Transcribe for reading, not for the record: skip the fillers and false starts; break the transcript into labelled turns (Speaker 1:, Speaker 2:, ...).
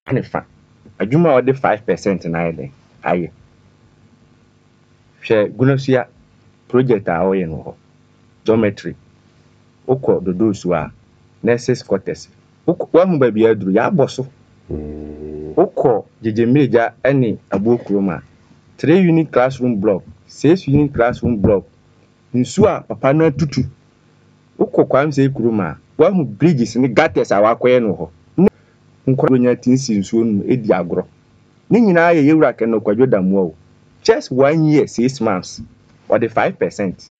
Speaker 1: ne fa adwuma a ɔde 5% na ayɛ ayɛ hwɛ Gunasua project a ɔyɛ no hɔ geometry ukọ dodosu a nurses quarters wahu ba bia duru ya aboso ukọ jejemeja ene abokuroma 3 unit classroom block 6 unit classroom block nsu a papa na tutu ukọ kwamse kuroma wahu bridges ni gutters a wakoye no ho nkwadonya tinsi nsu no edi agro ni nyina ye yewura kenokwadwo damuo just 1 year 6 months or the 5%